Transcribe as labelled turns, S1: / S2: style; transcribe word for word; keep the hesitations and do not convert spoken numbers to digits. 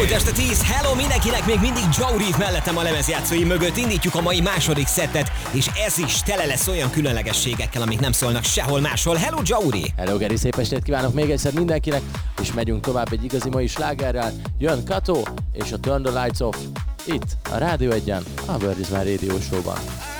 S1: Elmúlt este tíz, hello mindenkinek, még mindig Joe Reed mellettem a lemezjátszói mögött. Indítjuk a mai második szettet, és ez is tele lesz olyan különlegességekkel, amik nem szólnak sehol máshol. Hello Joe!
S2: Hello Geri, szép estét kívánok még egyszer mindenkinek, és megyünk tovább egy igazi mai slágerrel. Jön Kato és a Turn the Lights Off itt a Rádió egyen, a Bird is My Radio Show-ban.